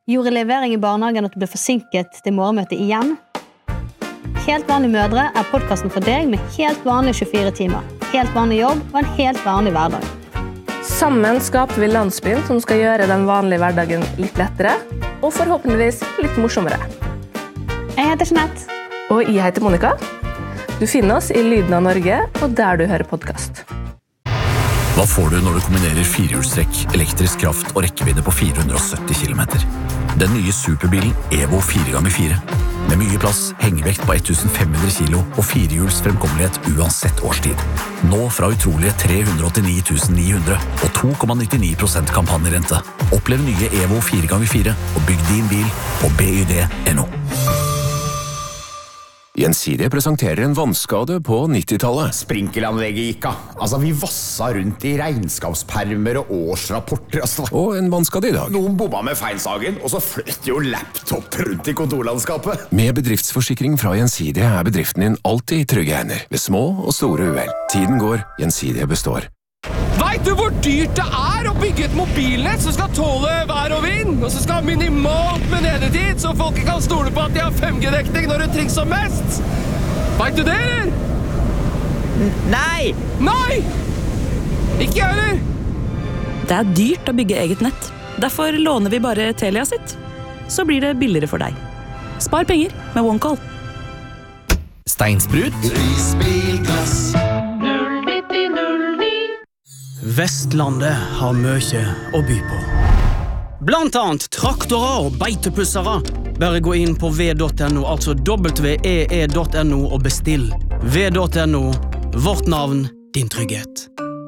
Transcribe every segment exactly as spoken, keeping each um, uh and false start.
Gjorde levering i barnehagen at du ble forsinket til morgenmøtet igjen? Helt vanlige mødre er podcasten for deg med helt vanlige tjuefire timer, helt vanlig jobb og en helt vanlig hverdag. Sammen skaper vi landsbyen som skal gjøre den vanlige hverdagen litt lettere, og forhåpentligvis litt morsommere. Jeg heter Jeanette. Og jeg heter Monica. Du finner oss i Lyden av Norge, og der du hører podcast. Hva får du når du kombinerer firehjulstrekk, elektrisk kraft og rekkevidde på fire hundre og sytti kilometer? Den nye superbilen Evo fire ganger fire. Med mye plass, hengevekt på tusen fem hundre kilo og firehjuls fremkommelighet uansett årstid. Nå fra utrolige tre hundre og åttini tusen ni hundre og to komma nittini prosent kampanjerente. Opplev nye Evo fire ganger fire og bygg din bil på B Y D punktum N O. Gjensidige presenterer en vannskade på nittitallet. Sprinkelanlegget gikk av. Altså, vi vassa rundt i regnskapspermer og årsrapporter. Altså. Og en vannskade i dag. Noen bomma med feilsagen, og så fløt jo laptop rundt i kontorlandskapet. Med bedriftsforsikring fra Gjensidige er bedriften din alltid i trygge hender, ved små og store uhell. Tiden går, Gjensidige består. Vet du hvor dyrt det er å bygge et mobilnett som skal tåle vær og vind, og som skal ha minimalt med nedetid, så folk kan stole på at de har fem G-dekning når det trengs som mest? Vet du det, eller? Nei! Nei! Ikke jeg, eller? Det er dyrt å bygge eget nett. Derfor låner vi bare Telia sitt. Så blir det billigere for deg. Spar penger med OneCall. Steinsprut. Risbilglass. Vestlandet har mye å by på. Blant annet traktorer og beitepussere. Bare gå inn på v punktum no, altså w e e punktum no og bestill. v punktum no, vårt navn, din trygghet.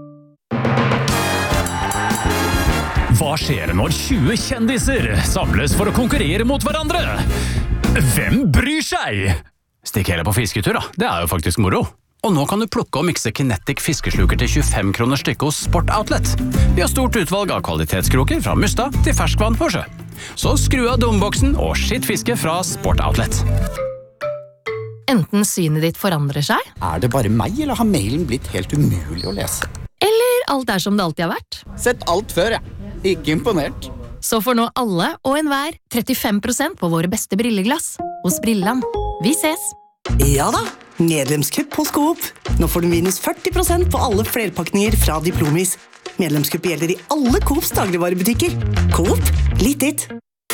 Hva skjer når tjue kjendiser samles for å konkurrere mot hverandre? Hvem bryr seg? Stikk heller på fisketur da, det er jo faktisk moro. Og nå kan du plukke og mikse Kinetic fiskesluker til tjuefem kroner stykket hos Sport Outlet. Vi har stort utvalg av kvalitetskroker fra musta til ferskvann på sjø. Så skru av dumboksen og skitt fiske fra Sport Outlet. Enten synet ditt forandrer seg, Er det bare meg, eller har mailen blitt helt umulig å lese? eller alt er som det alltid har vært. Sett alt før, jeg. Ikke imponert. Så får nå alle og enhver trettifem prosent på våre beste brilleglass hos Brilland. Vi ses! Ja da, medlemskupp hos Coop. Nå får du minus førti prosent på alle flerpakninger fra Diplomis. Medlemskupp gjelder i alle Coops dagligvarebutikker. Coop, litt ditt.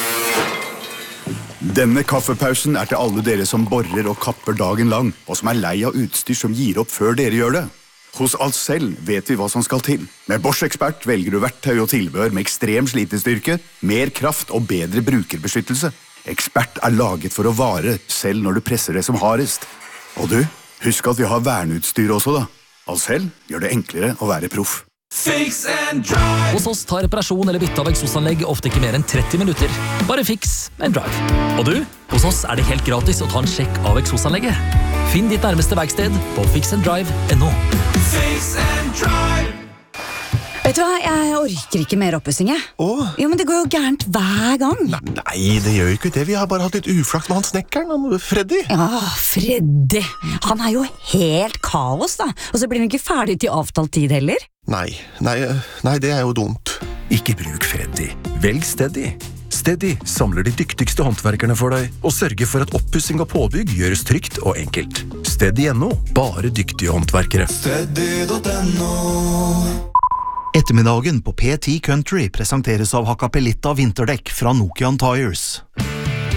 Denne kaffepausen er til alle dere som borer og kapper dagen lang, og som er lei av utstyr som gir opp før dere gjør det. Hos Ahlsell vet vi hva som skal til. Med Bosch Expert velger du verktøy og tilbehør med ekstrem slitestyrke, mer kraft og bedre brukerbeskyttelse. Expert er laget for å vare, selv når du presser det som hardest. Og du, husk at vi har verneutstyr også da. Ahlsell gjør det enklere å være proff. Fix and drive. Hos oss tar reparasjon eller bytte av eksosanlegg ofte ikke mer enn tretti minutter. Bare fix and drive. Og du, hos oss er det helt gratis å ta en sjekk av eksosanlegget. Finn ditt nærmeste verksted på fix and drive punktum no. Fix and drive. Vet du hva, jeg orker ikke mer oppussing, jeg. Åh? Jo, men det går jo gærent hver gang. Nei, nei, det gjør jo ikke det. Vi har bare hatt litt uflaks med han snekkeren, han Freddy. Ja, Freddy. Han er jo helt kaos, da. Og så blir han ikke ferdig til avtalt tid heller. Nei, nei, nei, det er jo dumt. Ikke bruk Freddy. Velg Steady. Steady samler de dyktigste håndverkerne for deg og sørger for at oppussing og påbygg gjøres trygt og enkelt. Steady punktum no. Bare dyktige håndverkere. Steady punktum no. Ettermiddagen på P ti Country presenteres av Hakkapelitta vinterdekk fra Nokian Tires.